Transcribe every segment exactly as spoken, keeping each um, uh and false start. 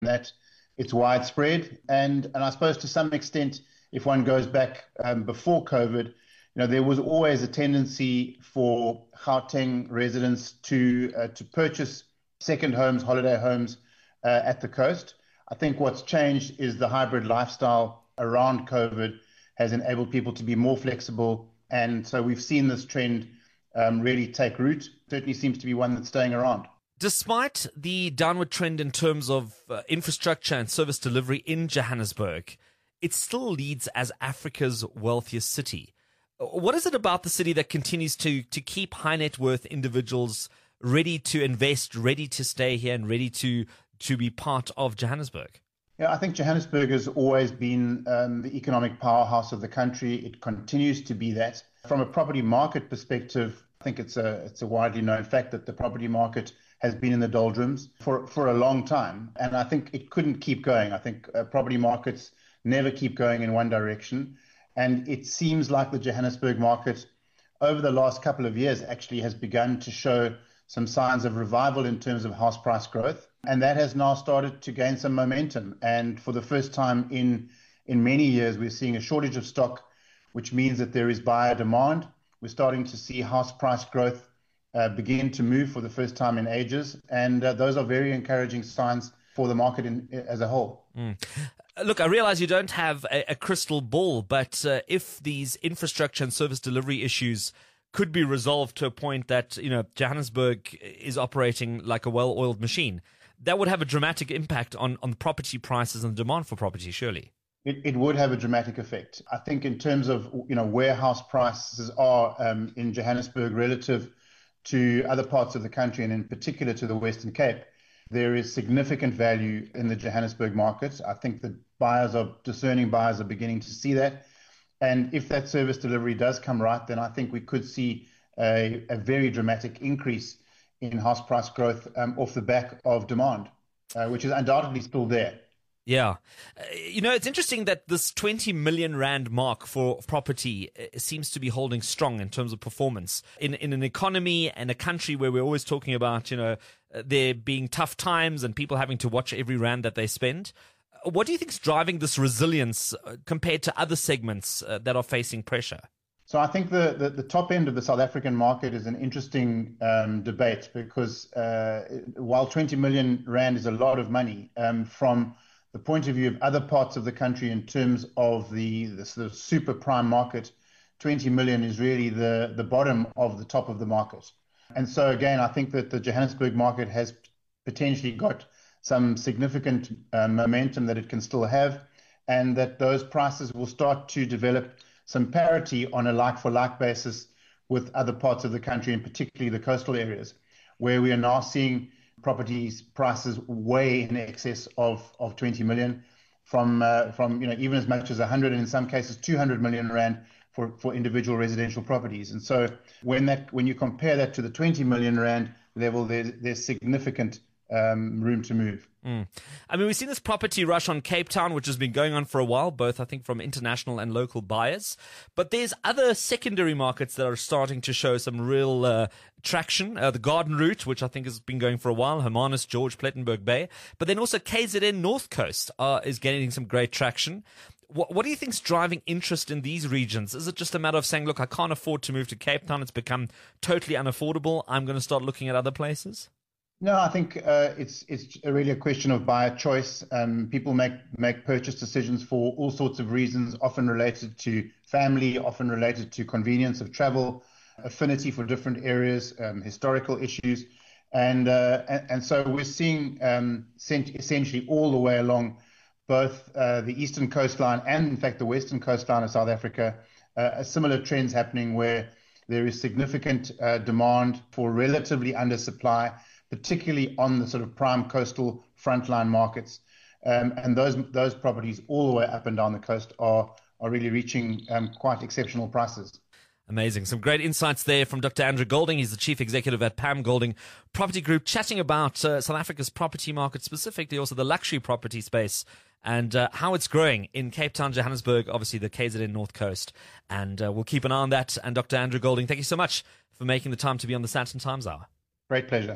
that it's widespread. And, and I suppose to some extent, if one goes back um, before COVID, you know, there was always a tendency for Gauteng residents to uh, to purchase second homes, holiday homes uh, at the coast. I think what's changed is the hybrid lifestyle around COVID has enabled people to be more flexible. And so we've seen this trend um, really take root. Certainly seems to be one that's staying around. Despite the downward trend in terms of uh, infrastructure and service delivery in Johannesburg, it still leads as Africa's wealthiest city. What is it about the city that continues to to keep high net worth individuals ready to invest, ready to stay here, and ready to to be part of Johannesburg? Yeah, I think Johannesburg has always been um, the economic powerhouse of the country. It continues to be that. From a property market perspective, I think it's a it's a widely known fact that the property market has been in the doldrums for, for a long time. And I think it couldn't keep going. I think uh, property markets never keep going in one direction. And it seems like the Johannesburg market over the last couple of years actually has begun to show some signs of revival in terms of house price growth. And that has now started to gain some momentum. And for the first time in, in many years, we're seeing a shortage of stock, which means that there is buyer demand. We're starting to see house price growth uh, begin to move for the first time in ages. And uh, those are very encouraging signs for the market in, as a whole. Mm. Look, I realize you don't have a, a crystal ball, but uh, if these infrastructure and service delivery issues could be resolved to a point that, you know, Johannesburg is operating like a well-oiled machine, that would have a dramatic impact on, on property prices and demand for property, surely. It, it would have a dramatic effect. I think in terms of, you know, where house prices are um, in Johannesburg relative to other parts of the country, and in particular to the Western Cape, there is significant value in the Johannesburg market. I think that buyers are, discerning buyers are beginning to see that. And if that service delivery does come right, then I think we could see a, a very dramatic increase in house price growth um, off the back of demand, uh, which is undoubtedly still there. Yeah. Uh, you know, it's interesting that this twenty million rand mark for property uh, seems to be holding strong in terms of performance in, in an economy and a country where we're always talking about, you know, uh, there being tough times and people having to watch every rand that they spend. Uh, what do you think is driving this resilience uh, compared to other segments uh, that are facing pressure? So I think the, the, the top end of the South African market is an interesting um, debate because uh, while twenty million rand is a lot of money, um, from the point of view of other parts of the country in terms of the, the sort of super prime market, twenty million is really the, the bottom of the top of the market. And so again, I think that the Johannesburg market has potentially got some significant uh, momentum that it can still have, and that those prices will start to develop some parity on a like-for-like basis with other parts of the country, and particularly the coastal areas, where we are now seeing properties prices way in excess of, of twenty million, from uh, from you know even as much as one hundred and in some cases two hundred million rand for, for individual residential properties. And so when that when you compare that to the twenty million rand level, there's there's significant um, room to move. Mm. I mean, we've seen this property rush on Cape Town, which has been going on for a while, both, I think, from international and local buyers. But there's other secondary markets that are starting to show some real uh, traction. Uh, the Garden Route, which I think has been going for a while, Hermanus, George, Plettenberg Bay. But then also K Z N North Coast uh, is gaining some great traction. What, what do you think is driving interest in these regions? Is it just a matter of saying, look, I can't afford to move to Cape Town. It's become totally unaffordable. I'm going to start looking at other places? No, I think uh, it's it's really a question of buyer choice. Um, people make make purchase decisions for all sorts of reasons, often related to family, often related to convenience of travel, affinity for different areas, um, historical issues, and, uh, and and so we're seeing um, essentially all the way along both uh, the eastern coastline and, in fact, the western coastline of South Africa, uh, similar trends happening where there is significant uh, demand for relatively undersupply, particularly on the sort of prime coastal frontline markets. Um, and those those properties all the way up and down the coast are, are really reaching um, quite exceptional prices. Amazing. Some great insights there from Doctor Andrew Golding. He's the Chief Executive at Pam Golding Property Group, chatting about uh, South Africa's property market, specifically also the luxury property space, and uh, how it's growing in Cape Town, Johannesburg, obviously the K Z N North Coast. And uh, we'll keep an eye on that. And Doctor Andrew Golding, thank you so much for making the time to be on the Sandton Times Hour. Great pleasure.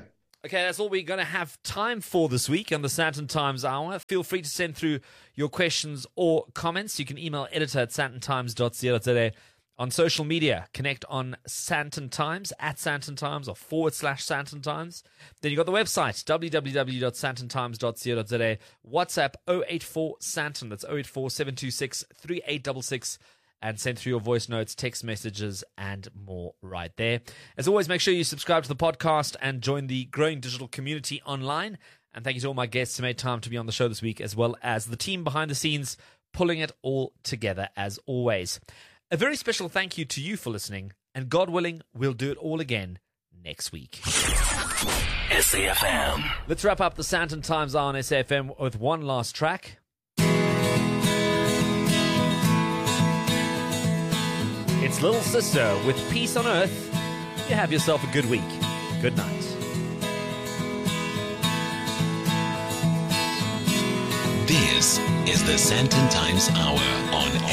Okay, that's all we're going to have time for this week on the Sandton Times Hour. Feel free to send through your questions or comments. You can email editor at sandton times dot co dot za. On social media, connect on Sandton Times, at Sandton Times, or forward slash Sandton Times. Then you've got the website, w w w dot sandton times dot co dot za. WhatsApp oh eight four Sandton, that's oh eight four, seven two six, three eight six six. And send through your voice notes, text messages, and more right there. As always, make sure you subscribe to the podcast and join the growing digital community online. And thank you to all my guests who made time to be on the show this week, as well as the team behind the scenes, pulling it all together as always. A very special thank you to you for listening, and God willing, we'll do it all again next week. S A F M. Let's wrap up the Sandton Times Hour on S A F M with one last track. It's Little Sister with Peace on Earth. You have yourself a good week. Good night. This is the Sandton Times Hour on